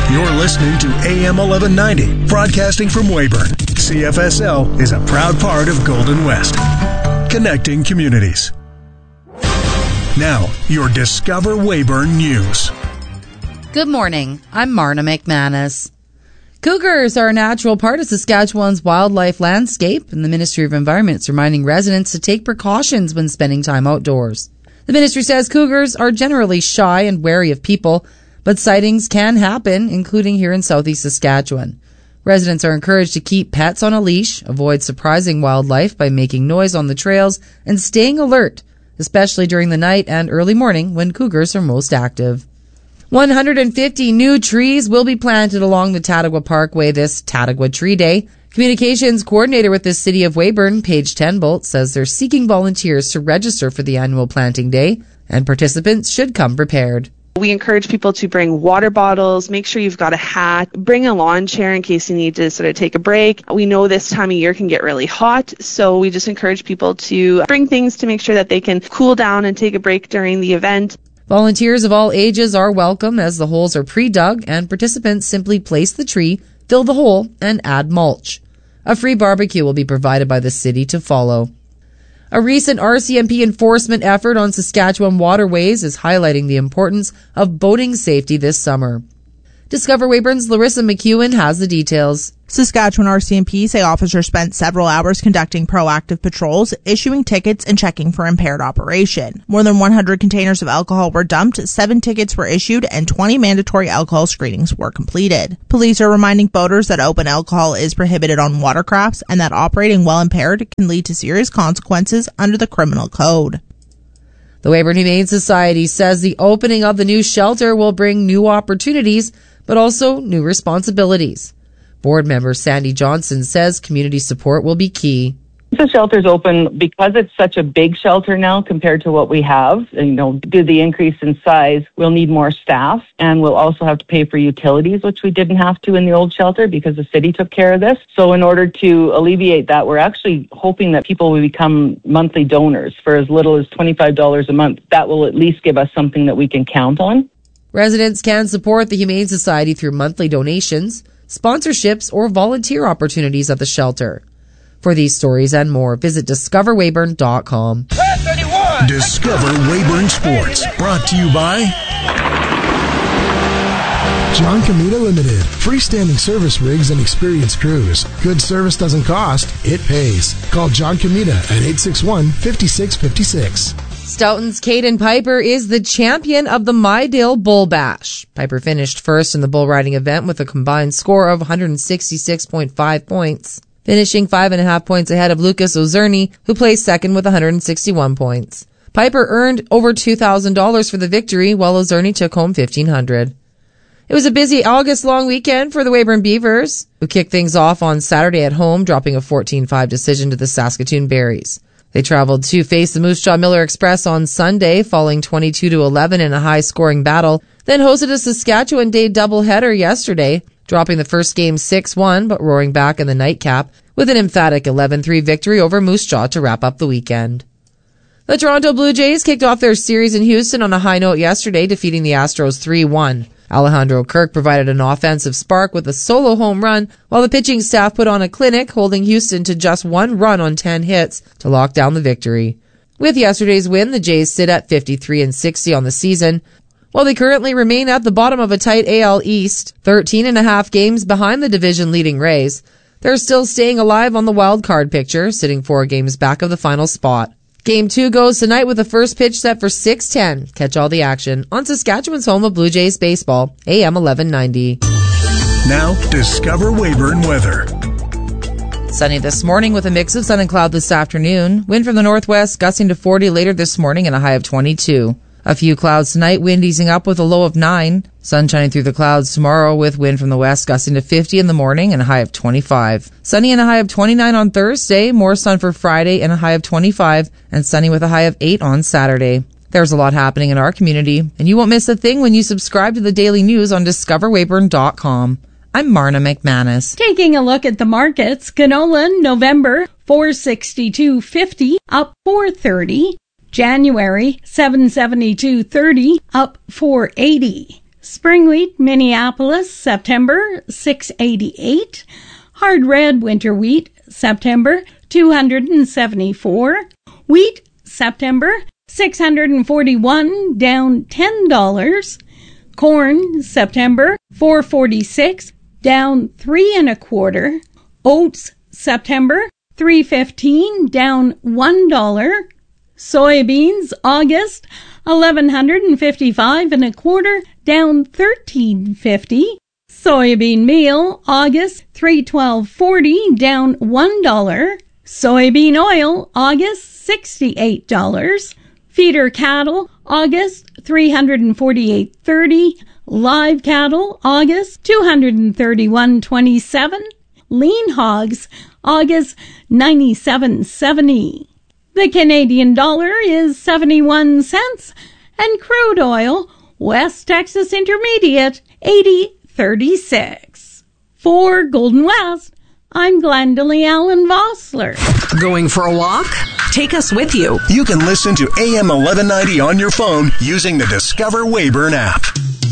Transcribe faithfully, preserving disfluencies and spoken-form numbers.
You're listening to A M eleven ninety, broadcasting from Weyburn. C F S L is a proud part of Golden West, connecting communities. Now, your Discover Weyburn News. Good morning. I'm Marna McManus. Cougars are a natural part of Saskatchewan's wildlife landscape, and the Ministry of Environment is reminding residents to take precautions when spending time outdoors. The ministry says cougars are generally shy and wary of people, but sightings can happen, including here in southeast Saskatchewan. Residents are encouraged to keep pets on a leash, avoid surprising wildlife by making noise on the trails, and staying alert, especially during the night and early morning when cougars are most active. one hundred fifty new trees will be planted along the Tattagwa Parkway this Tattagwa Tree Day. Communications coordinator with the City of Weyburn, Paige Tenbolt, says they're seeking volunteers to register for the annual planting day, and participants should come prepared. We encourage people to bring water bottles, make sure you've got a hat, bring a lawn chair in case you need to sort of take a break. We know this time of year can get really hot, so we just encourage people to bring things to make sure that they can cool down and take a break during the event. Volunteers of all ages are welcome as the holes are pre-dug and participants simply place the tree, fill the hole, and add mulch. A free barbecue will be provided by the city to follow. A recent R C M P enforcement effort on Saskatchewan waterways is highlighting the importance of boating safety this summer. Discover Weyburn's Larissa McEwen has the details. Saskatchewan R C M P say officers spent several hours conducting proactive patrols, issuing tickets, and checking for impaired operation. More than one hundred containers of alcohol were dumped, seven tickets were issued, and twenty mandatory alcohol screenings were completed. Police are reminding boaters that open alcohol is prohibited on watercrafts and that operating while impaired can lead to serious consequences under the criminal code. The Weyburn Humane Society says the opening of the new shelter will bring new opportunities, but also new responsibilities. Board member Sandy Johnson says community support will be key. The shelter's open because it's such a big shelter now compared to what we have. You know, due to the increase in size, we'll need more staff, and we'll also have to pay for utilities, which we didn't have to in the old shelter because the city took care of this. So in order to alleviate that, we're actually hoping that people will become monthly donors for as little as twenty-five dollars a month. That will at least give us something that we can count on. Residents can support the Humane Society through monthly donations, sponsorships, or volunteer opportunities at the shelter. For these stories and more, visit discover weyburn dot com. Discover Weyburn Sports, brought to you by John Comita Limited. Freestanding service rigs and experienced crews. Good service doesn't cost, it pays. Call John Comita at eight six one, five six five six. Stoughton's Caden Piper is the champion of the Mydale Bull Bash. Piper finished first in the bull riding event with a combined score of one hundred sixty-six point five points, finishing five and a half points ahead of Lucas Ozerny, who placed second with one hundred sixty-one points. Piper earned over two thousand dollars for the victory, while Ozerny took home fifteen hundred dollars. It was a busy August-long weekend for the Weyburn Beavers, who kicked things off on Saturday at home, dropping a fourteen five decision to the Saskatoon Berries. They traveled to face the Moose Jaw Miller Express on Sunday, falling twenty-two to eleven in a high-scoring battle, then hosted a Saskatchewan Day doubleheader yesterday, dropping the first game six one, but roaring back in the nightcap with an emphatic eleven three victory over Moose Jaw to wrap up the weekend. The Toronto Blue Jays kicked off their series in Houston on a high note yesterday, defeating the Astros three one. Alejandro Kirk provided an offensive spark with a solo home run, while the pitching staff put on a clinic, holding Houston to just one run on ten hits to lock down the victory. With yesterday's win, the Jays sit at fifty-three and sixty on the season, while they currently remain at the bottom of a tight A L East, thirteen and a half games behind the division-leading Rays. They're still staying alive on the wild card picture, sitting four games back of the final spot. Game two goes tonight with the first pitch set for six ten. Catch all the action on Saskatchewan's home of Blue Jays baseball, A M eleven ninety. Now, Discover Weyburn weather. Sunny this morning with a mix of sun and cloud this afternoon. Wind from the northwest gusting to forty later this morning and a high of twenty-two. A few clouds tonight, wind easing up with a low of nine. Sun shining through the clouds tomorrow with wind from the west gusting to fifty in the morning and a high of twenty-five. Sunny and a high of twenty-nine on Thursday, more sun for Friday and a high of twenty-five, and sunny with a high of eight on Saturday. There's a lot happening in our community, and you won't miss a thing when you subscribe to the daily news on discover weyburn dot com. I'm Marna McManus. Taking a look at the markets, canola November four sixty-two fifty, up four thirty. January seven seventy-two thirty, up four eighty. Spring wheat, Minneapolis, September, six eighty-eight. Hard red winter wheat, September, two seventy-four. Wheat, September, six forty-one, down ten dollars. Corn, September, four forty-six, down three and a quarter. Oats, September, three fifteen, down one dollar. Soybeans, August, eleven fifty-five and a quarter, down thirteen fifty. Soybean meal, August, three twelve forty, down one dollar. Soybean oil, August, sixty-eight dollars. Feeder cattle, August, three forty-eight thirty. Live cattle, August, two thirty-one twenty-seven. Lean hogs, August, ninety-seven seventy. The Canadian dollar is seventy-one cents, and crude oil, West Texas Intermediate, eighty thirty-six. For Golden West, I'm Glendalee Allen Vossler. Going for a walk? Take us with you. You can listen to A M eleven ninety on your phone using the Discover Weyburn app.